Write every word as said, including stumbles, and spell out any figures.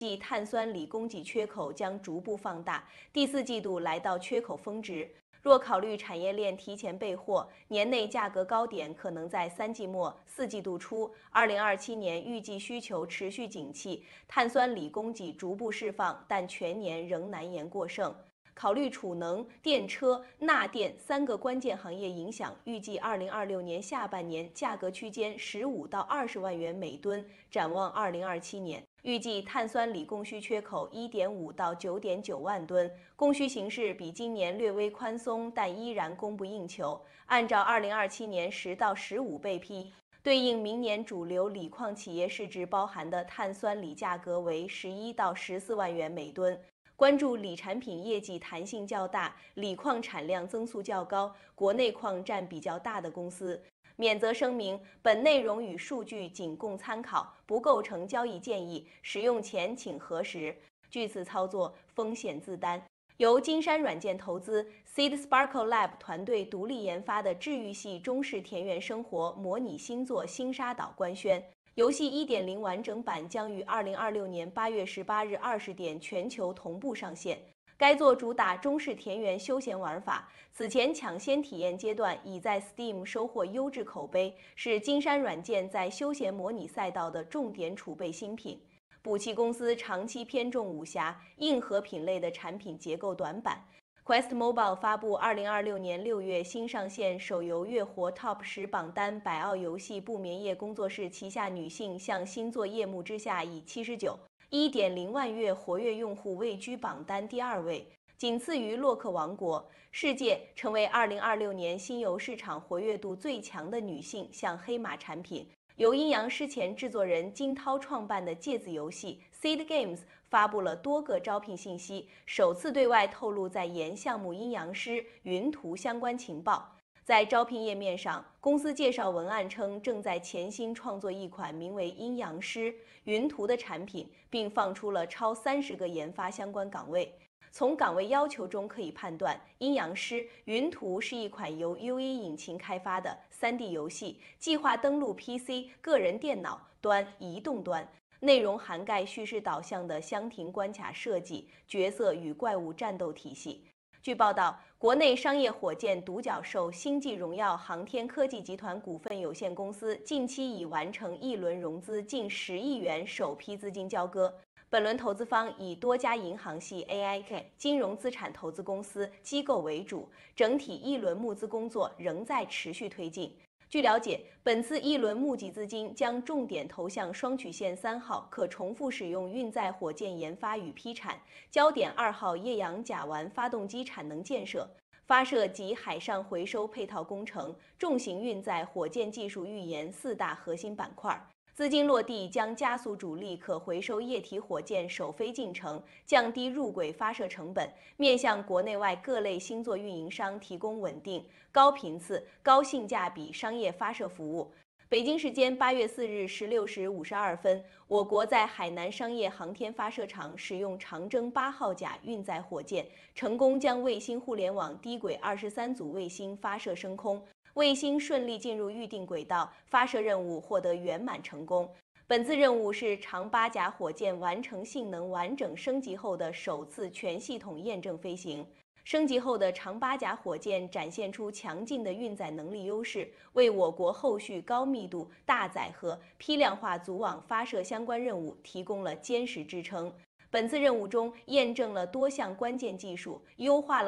计碳酸锂供给缺口将逐步放大，第四季度来到缺口峰值。若考虑产业链提前备货，年内价格高点可能在三季末、四季度初。二零二七年预计需求持续景气，碳酸锂供给逐步释放，但全年仍难言过剩。考虑储能、电车、钠电三个关键行业影响，预计二零二六年下半年价格区间十五到二十万元每吨。展望二零二七年，预计碳酸锂供需缺口一点五到九点九万吨，供需形势比今年略微宽松，但依然供不应求。按照二零二七年十到十五倍 P， 对应明年主流锂矿企业市值包含的碳酸锂价格为十一到十四万元每吨。关注锂产品业绩弹性较大、锂矿产量增速较高、国内矿占比较大的公司。免责声明：本内容与数据仅供参考，不构成交易建议，使用前请核实。据此操作风险自担。由金山软件投资 Seed Sparkle Lab 团队独立研发的治愈系中式田园生活模拟新作《星沙岛》官宣。游戏 一点零 完整版将于二零二六年八月十八日二十点全球同步上线。该作主打中式田园休闲玩法，此前抢先体验阶段已在 Steam 收获优质口碑，是金山软件在休闲模拟赛道的重点储备新品。补齐公司长期偏重武侠、硬核品类的产品结构短板。Quest Mobile 发布二零二六年六月新上线手游月活 Top 十榜单，百奥游戏不眠夜工作室旗下女性向新作夜幕之下以七十九点一点零万月活跃用户位居榜单第二位，仅次于洛克王国。世界成为二零二六年新游市场活跃度最强的女性向黑马产品。由阴阳师前制作人金涛创办的芥子游戏 Seed Games 发布了多个招聘信息，首次对外透露在研项目阴阳师云图相关情报。在招聘页面上，公司介绍文案称正在潜心创作一款名为阴阳师云图的产品，并放出了超三十个研发相关岗位。从岗位要求中可以判断，阴阳师云图是一款由 U E 引擎开发的 三 D 游戏，计划登陆 P C、个人电脑端、移动端。内容涵盖叙事导向的箱庭关卡设计、角色与怪物战斗体系。据报道，国内商业火箭独角兽星际荣耀航天科技集团股份有限公司近期已完成一轮融资近十亿元首批资金交割。本轮投资方以多家银行系 A I K 金融资产投资公司机构为主，整体一轮募资工作仍在持续推进。据了解，本次一轮募集资金将重点投向双曲线三号可重复使用运载火箭研发与批产，焦点二号液氧甲烷发动机产能建设、发射及海上回收配套工程、重型运载火箭技术预研四大核心板块。资金落地将加速主力可回收液体火箭首飞进程，降低入轨发射成本，面向国内外各类星座运营商提供稳定、高频次、高性价比商业发射服务。北京时间八月四日十六时五十二分，我国在海南商业航天发射场使用长征八号甲运载火箭，成功将卫星互联网低轨二十三组卫星发射升空。卫星顺利进入预定轨道，发射任务获得圆满成功。本次任务是长八甲火箭完成性能完整升级后的首次全系统验证飞行。升级后的长八甲火箭展现出强劲的运载能力优势，为我国后续高密度、大载荷、批量化组网发射相关任务提供了坚实支撑。本次任务中验证了多项关键技术，优化了